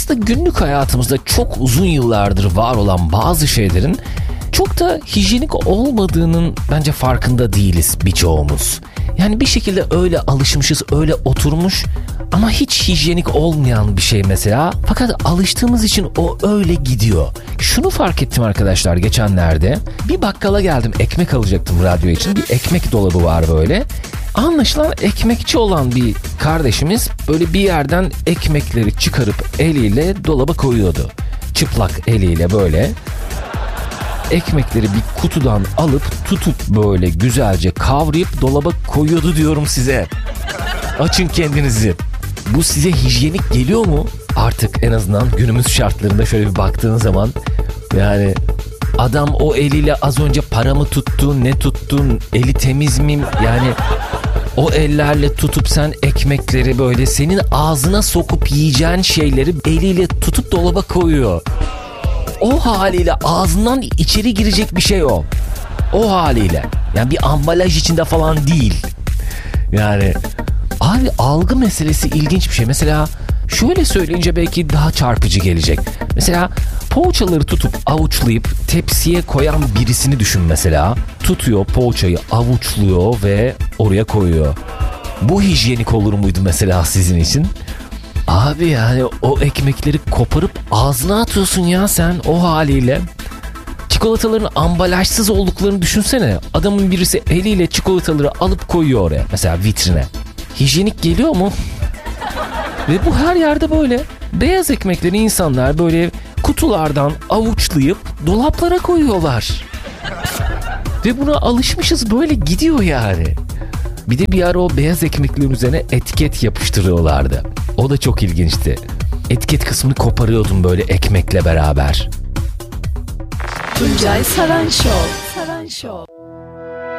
Aslında günlük hayatımızda çok uzun yıllardır var olan bazı şeylerin çok da hijyenik olmadığının bence farkında değiliz birçoğumuz. Yani bir şekilde öyle alışmışız, öyle oturmuş ama hiç hijyenik olmayan bir şey mesela. Fakat alıştığımız için o öyle gidiyor. Şunu fark ettim arkadaşlar geçenlerde. Bir bakkala geldim, ekmek alacaktım radyo için. Bir ekmek dolabı var böyle. Anlaşılan ekmekçi olan bir kardeşimiz böyle bir yerden ekmekleri çıkarıp eliyle dolaba koyuyordu. Çıplak eliyle böyle. Ekmekleri bir kutudan alıp tutup böyle güzelce kavrayıp dolaba koyuyordu diyorum size. Açın kendinizi. Bu size hijyenik geliyor mu? Artık en azından günümüz şartlarında şöyle bir baktığın zaman yani adam o eliyle az önce para mı tuttu, ne tuttun, eli temiz mi? Yani o ellerle tutup sen ekmekleri böyle senin ağzına sokup yiyeceğin şeyleri eliyle tutup dolaba koyuyor. O haliyle ağzından içeri girecek bir şey o. O haliyle. Yani bir ambalaj içinde falan değil. Yani abi algı meselesi ilginç bir şey. Mesela şöyle söyleyince belki daha çarpıcı gelecek. Mesela poğaçaları tutup avuçlayıp tepsiye koyan birisini düşün mesela. Tutuyor poğaçayı, avuçluyor ve oraya koyuyor. Bu hijyenik olur muydu mesela sizin için? Abi yani o ekmekleri koparıp ağzına atıyorsun ya sen o haliyle. Çikolataların ambalajsız olduklarını düşünsene. Adamın birisi eliyle çikolataları alıp koyuyor oraya. Mesela vitrine. Hijyenik geliyor mu? Ve bu her yerde böyle. Beyaz ekmekleri insanlar böyle kutulardan avuçlayıp dolaplara koyuyorlar. Ve buna alışmışız, böyle gidiyor yani. Bir de bir ara o beyaz ekmeklerin üzerine etiket yapıştırıyorlardı. O da çok ilginçti. Etiket kısmını koparıyordum böyle ekmekle beraber. Tuncay Saran Show.